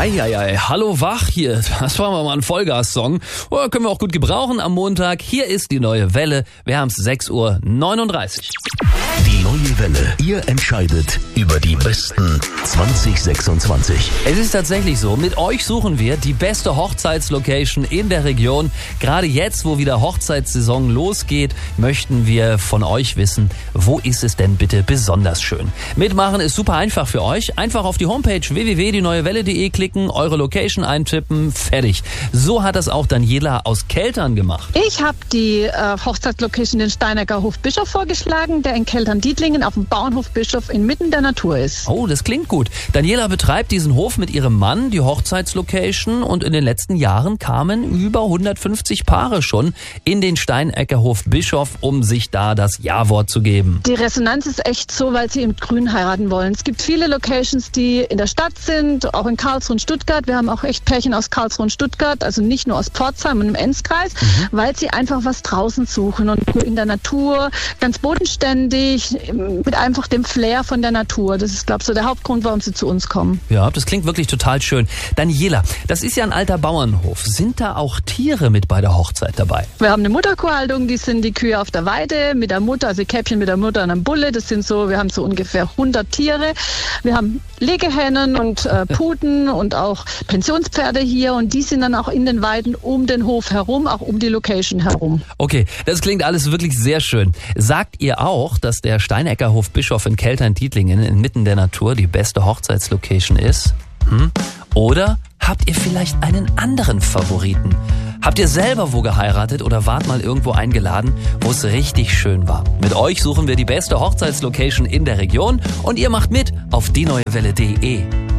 Eieiei, hallo wach hier. Das war mal ein Vollgas-Song. Oh, können wir auch gut gebrauchen am Montag. Hier ist die neue Welle. Wir haben es 6:39 Uhr. Die neue Welle. Ihr entscheidet über die besten 2026. Es ist tatsächlich so, mit euch suchen wir die beste Hochzeitslocation in der Region. Gerade jetzt, wo wieder Hochzeitssaison losgeht, möchten wir von euch wissen, wo ist es denn bitte besonders schön? Mitmachen ist super einfach für euch. Einfach auf die Homepage www.dieneuewelle.de klicken, eure Location eintippen, fertig. So hat das auch Daniela aus Keltern gemacht. Ich habe die Hochzeitslocation den Steinecker Hof Bischof vorgeschlagen, der in Keltern-Dietlingen auf dem Bauernhof Bischof inmitten der Natur ist. Oh, das klingt gut. Daniela betreibt diesen Hof mit ihrem Mann, die Hochzeitslocation, und in den letzten Jahren kamen über 150 Paare schon in den Steinecker Hof Bischof, um sich da das Ja-Wort zu geben. Die Resonanz ist echt so, weil sie im Grün heiraten wollen. Es gibt viele Locations, die in der Stadt sind, auch in Karlsruhe und Stuttgart. Wir haben auch echt Pärchen aus Karlsruhe und Stuttgart, also nicht nur aus Pforzheim und im Enzkreis, weil sie einfach was draußen suchen und in der Natur, ganz bodenständig, mit einfach dem Flair von der Natur. Das ist, glaube ich, so der Hauptgrund, warum sie zu uns kommen. Ja, das klingt wirklich total schön. Daniela, das ist ja ein alter Bauernhof. Sind da auch Tiere mit bei der Hochzeit dabei? Wir haben eine Mutterkuhhaltung, die sind die Kühe auf der Weide mit der Mutter, also Käppchen mit der Mutter und einem Bulle. Das sind so, wir haben so ungefähr 100 Tiere. Wir haben Legehennen und Puten und auch Pensionspferde hier, und die sind dann auch in den Weiden um den Hof herum, auch um die Location herum. Okay, das klingt alles wirklich sehr schön. Sagt ihr auch, dass der Steinecker Hof Bischof in Keltern-Dietlingen inmitten der Natur die beste Hochzeitslocation ist? Oder habt ihr vielleicht einen anderen Favoriten? Habt ihr selber wo geheiratet oder wart mal irgendwo eingeladen, wo es richtig schön war? Mit euch suchen wir die beste Hochzeitslocation in der Region und ihr macht mit auf dieneuewelle.de.